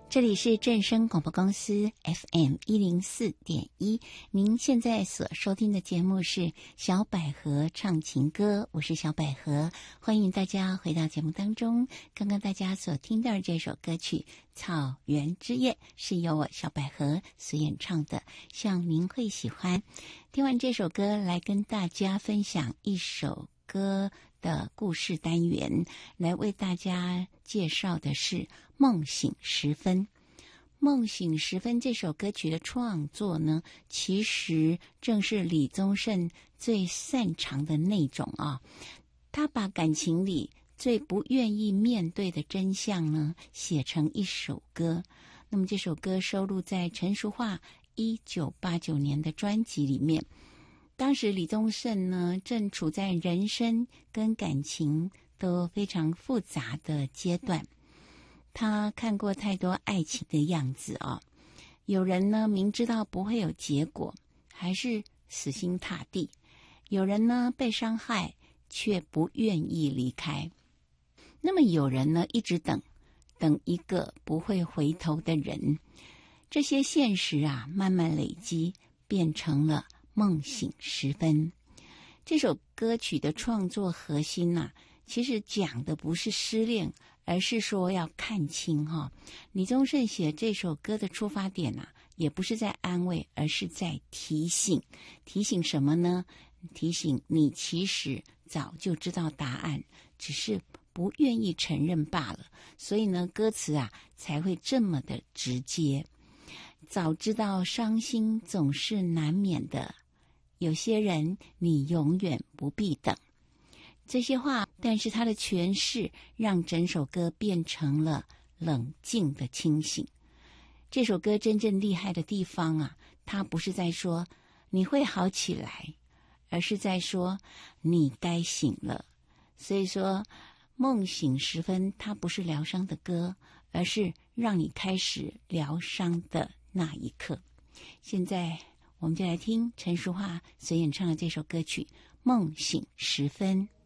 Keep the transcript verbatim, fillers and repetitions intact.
这里是正声广播公司 F M 一零四点一，您现在所收听的节目是小百合唱情歌，我是小百合，欢迎大家回到节目当中。刚刚大家所听到的这首歌曲《草原之夜》是由我小百合所演唱的，希望您会喜欢。听完这首歌，来跟大家分享一首歌的故事单元，来为大家介绍的是梦醒时分。梦醒时分这首歌曲的创作呢，其实正是李宗盛最擅长的那种啊。他把感情里最不愿意面对的真相呢，写成一首歌。那么这首歌收录在陈淑桦一九八九年的专辑里面。当时李宗盛呢，正处在人生跟感情都非常复杂的阶段。他看过太多爱情的样子哦，有人呢明知道不会有结果，还是死心塌地；有人呢被伤害，却不愿意离开。那么有人呢一直等，等一个不会回头的人。这些现实啊，慢慢累积，变成了梦醒时分。这首歌曲的创作核心啊，其实讲的不是失恋，而是说要看清哈、哦。李宗盛写这首歌的出发点啊，也不是在安慰，而是在提醒。提醒什么呢？提醒你其实早就知道答案，只是不愿意承认罢了。所以呢，歌词啊才会这么的直接。早知道伤心总是难免的，有些人你永远不必等。这些话，但是他的诠释让整首歌变成了冷静的清醒。这首歌真正厉害的地方啊，它不是在说你会好起来，而是在说你该醒了。所以说梦醒时分，它不是疗伤的歌，而是让你开始疗伤的那一刻。现在我们就来听陈淑桦所演唱的这首歌曲《梦醒时分》。